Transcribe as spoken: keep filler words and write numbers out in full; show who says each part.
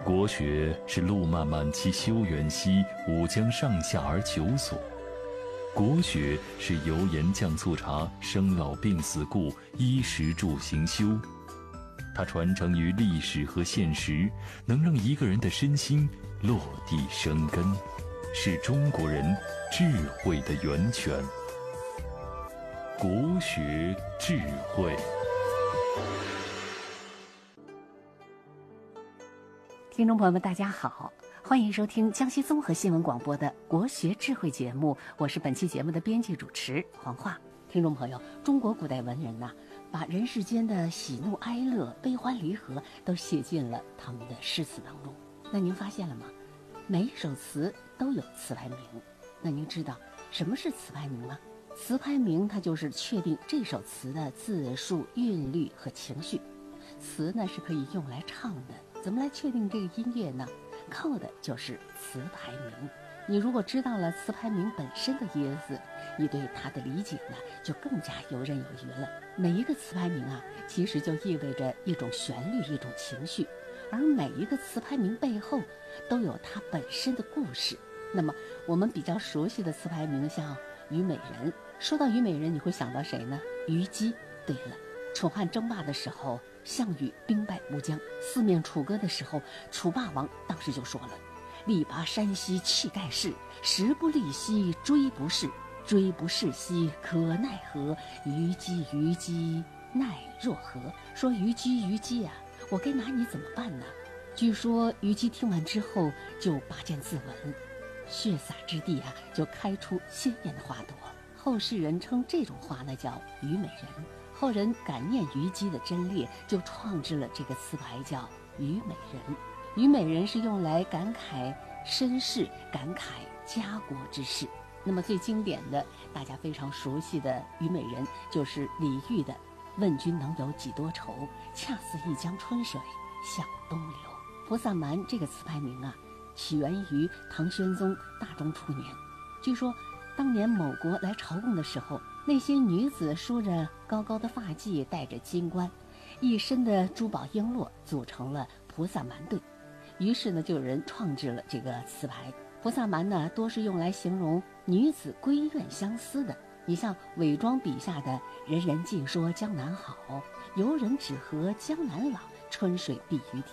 Speaker 1: 国学是路漫漫其修远兮，吾将上下而求索。国学是油盐酱醋茶，生老病死故，衣食住行修。它传承于历史和现实，能让一个人的身心落地生根，是中国人智慧的源泉。国学智慧。
Speaker 2: 听众朋友们，大家好，欢迎收听江西综合新闻广播的国学智慧节目，我是本期节目的编辑主持黄华。听众朋友，中国古代文人呐、啊，把人世间的喜怒哀乐、悲欢离合都写进了他们的诗词当中。那您发现了吗？每一首词都有词牌名。那您知道什么是词牌名吗？词牌名它就是确定这首词的字数、韵律和情绪。词呢是可以用来唱的。怎么来确定这个音乐呢？靠的就是词牌名。你如果知道了词牌名本身的意思，你对它的理解呢就更加游刃有余了。每一个词牌名啊，其实就意味着一种旋律、一种情绪，而每一个词牌名背后都有它本身的故事。那么我们比较熟悉的词牌名像虞美人，说到虞美人，你会想到谁呢？虞姬。对了，楚汉争霸的时候，项羽兵败乌江，四面楚歌的时候，楚霸王当时就说了：力拔山兮气盖世，时不利兮骓不逝，骓不逝兮可奈何，虞姬虞姬奈若何。说虞姬虞姬啊，我该拿你怎么办呢？据说虞姬听完之后就拔剑自刎，血洒之地啊，就开出鲜艳的花朵。后世人称这种花呢叫虞美人。后人感念虞姬的贞烈，就创制了这个词牌叫虞美人。虞美人是用来感慨身世、感慨家国之事。那么最经典的，大家非常熟悉的虞美人，就是李煜的“问君能有几多愁，恰似一江春水向东流”。菩萨蛮这个词牌名啊，起源于唐玄宗大中初年。据说当年某国来朝贡的时候，那些女子梳着高高的发髻，戴着金冠，一身的珠宝璎珞，组成了菩萨蛮队。于是呢，就有人创制了这个词牌。菩萨蛮呢，多是用来形容女子闺怨相思的。你像韦庄笔下的“人人尽说江南好，游人只合江南老，春水碧于